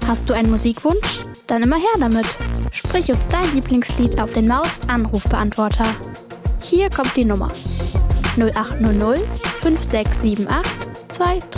Hast du einen Musikwunsch? Dann immer her damit. Sprich uns dein Lieblingslied auf den Maus-Anrufbeantworter. Hier kommt die Nummer: 0800 5678 23.